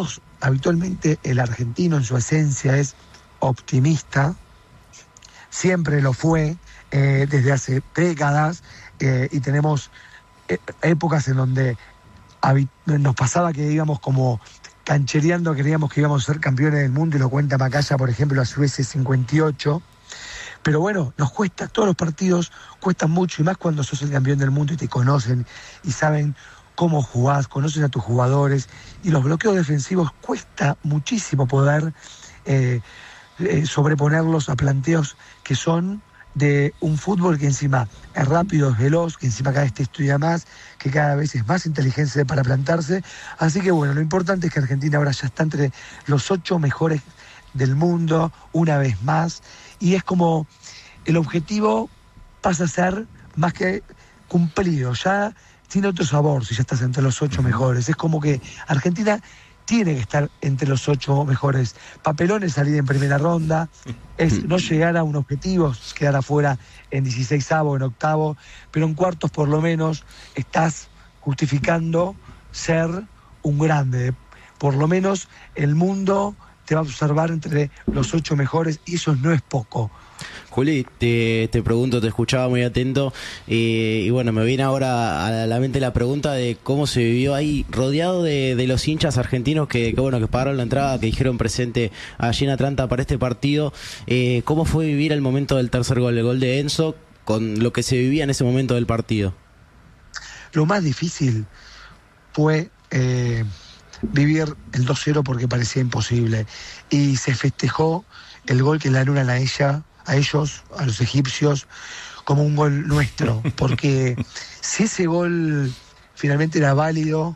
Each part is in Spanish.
todos, habitualmente el argentino en su esencia es optimista, siempre lo fue, desde hace décadas, y tenemos épocas en donde nos pasaba que íbamos como canchereando, creíamos que íbamos a ser campeones del mundo, y lo cuenta Macaya, por ejemplo, a Suecia 58. Pero bueno, nos cuesta, todos los partidos cuestan mucho, y más cuando sos el campeón del mundo y te conocen y saben cómo jugás, conocen a tus jugadores, y los bloqueos defensivos cuesta muchísimo poder sobreponerlos a planteos que son de un fútbol que encima es rápido, es veloz, que encima cada vez te estudia más, que cada vez es más inteligente para plantarse. Así que bueno, lo importante es que Argentina ahora ya está entre los 8 mejores del mundo, una vez más, y es como el objetivo pasa a ser más que cumplido, ya tiene otro sabor si ya estás entre los 8 mejores. Es como que Argentina tiene que estar entre los 8 mejores. Papelones salir en primera ronda, es no llegar a un objetivo, quedar afuera en 16avo, en octavo, pero en cuartos por lo menos estás justificando ser un grande. Por lo menos el mundo te va a observar entre los 8 mejores, y eso no es poco. Juli, te pregunto, te escuchaba muy atento, y bueno, me viene ahora a la mente la pregunta de cómo se vivió ahí, rodeado de los hinchas argentinos que pagaron la entrada, que dijeron presente allí en Atlanta para este partido. ¿Cómo fue vivir el momento del tercer gol, el gol de Enzo, con lo que se vivía en ese momento del partido? Lo más difícil fue vivir el 2-0 porque parecía imposible, y se festejó el gol que le anulan a ellos, a los egipcios, como un gol nuestro, porque si ese gol finalmente era válido,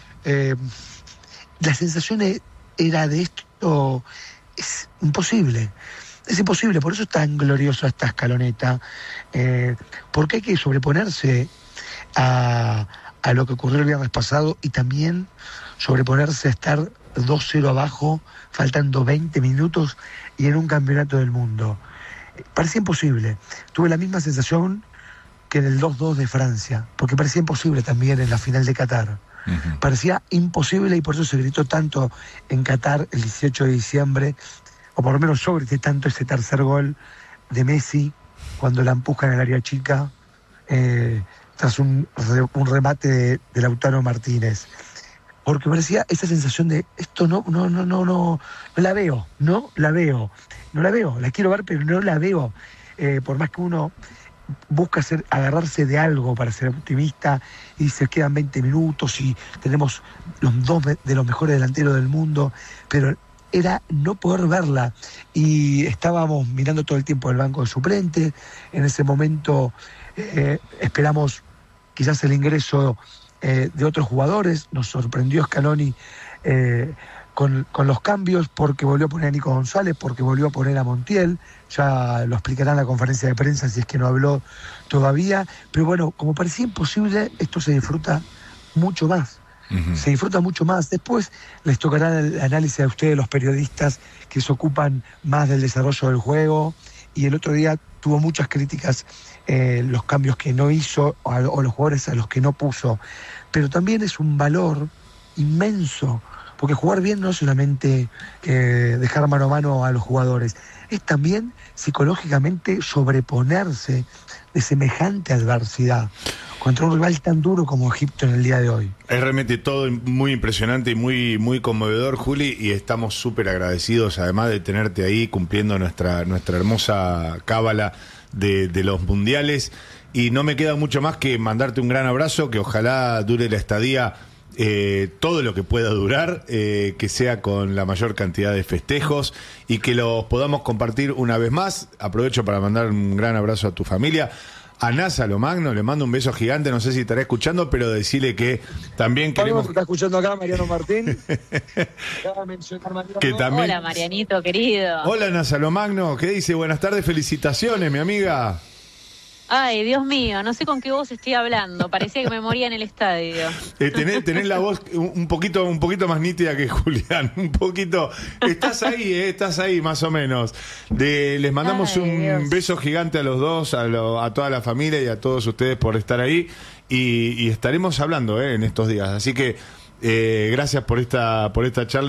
la sensación era de esto, es imposible, por eso es tan gloriosa esta escaloneta, porque hay que sobreponerse a lo que ocurrió el viernes pasado, y también sobreponerse a estar 2-0 abajo, faltando 20 minutos y en un campeonato del mundo. Parecía imposible. Tuve la misma sensación que en el 2-2 de Francia, porque parecía imposible también en la final de Qatar. Parecía imposible, y por eso se gritó tanto en Qatar el 18 de diciembre, o por lo menos yo grité tanto ese tercer gol de Messi cuando la empujan en el área chica, tras un remate de Lautaro Martínez. Porque parecía esa sensación de esto no la veo, la quiero ver, pero no la veo. Por más que uno busca agarrarse de algo para ser optimista, y se quedan 20 minutos y tenemos los 2 de los mejores delanteros del mundo, pero era no poder verla, y estábamos mirando todo el tiempo el banco de suplentes. En ese momento esperamos quizás el ingreso de otros jugadores. Nos sorprendió Scaloni con los cambios, porque volvió a poner a Nico González, porque volvió a poner a Montiel. Ya lo explicará en la conferencia de prensa si es que no habló todavía, pero bueno, como parecía imposible, esto se disfruta mucho más. Se disfruta mucho más. Después les tocará el análisis a ustedes, los periodistas, que se ocupan más del desarrollo del juego, y el otro día tuvo muchas críticas los cambios que no hizo, o los jugadores a los que no puso, pero también es un valor inmenso, porque jugar bien no es solamente dejar mano a mano a los jugadores, es también psicológicamente sobreponerse de semejante adversidad contra un rival tan duro como Egipto en el día de hoy. Es realmente todo muy impresionante y muy conmovedor, Juli, y estamos súper agradecidos, además de tenerte ahí cumpliendo nuestra hermosa cábala de los mundiales. Y no me queda mucho más que mandarte un gran abrazo, que ojalá dure la estadía todo lo que pueda durar, que sea con la mayor cantidad de festejos, y que los podamos compartir una vez más. Aprovecho para mandar un gran abrazo a tu familia. A NASA Lomagno le mando un beso gigante, no sé si estará escuchando, pero decirle que también queremos... ¿Está escuchando acá Mariano Martín? Que también... Hola, Marianito, querido. Hola, NASA Lomagno, ¿qué dice? Buenas tardes, felicitaciones, mi amiga. Ay, Dios mío, no sé con qué voz estoy hablando, parecía que me moría en el estadio. Tenés la voz un poquito más nítida que Julián, un poquito, estás ahí más o menos. Les mandamos un beso gigante a los dos, a toda la familia y a todos ustedes por estar ahí, y estaremos hablando en estos días, así que gracias por esta charla.